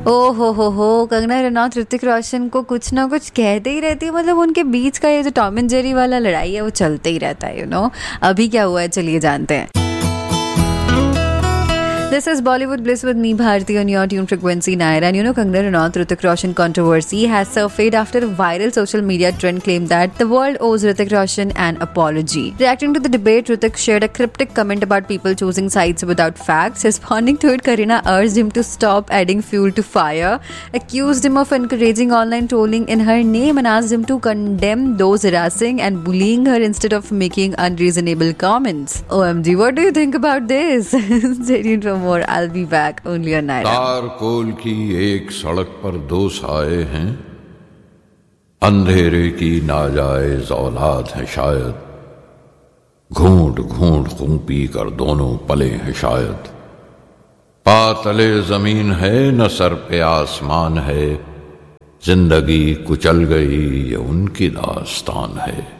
ओ हो, कंगना रनौत ऋतिक रोशन को कुछ ना कुछ कहते ही रहती है, मतलब उनके बीच का ये जो टॉम एंड जेरी वाला लड़ाई है वो चलते ही रहता है, अभी क्या हुआ है चलिए जानते हैं। This is Bollywood Bliss with me, Bharti, on your tune frequency 9. And Kangana Ranaut Hrithik Roshan controversy has surfaced after a viral social media trend claimed that the world owes Hrithik Roshan an apology. Reacting to the debate, Hrithik shared a cryptic comment about people choosing sides without facts. Responding to it, Kareena urged him to stop adding fuel to fire, accused him of encouraging online trolling in her name, and asked him to condemn those harassing and bullying her instead of making unreasonable comments. OMG, what do you think about this? Stay tuned for more. I'll be back only on Naira. तारकोल की एक सड़क पर दो साए हैं, अंधेरे की नाजायज औलाद है शायद, घूंट घूंट खून पी कर दोनों पले हैं शायद, पातले जमीन है न सर पे आसमान है, जिंदगी कुचल गई ये उनकी दास्तान है।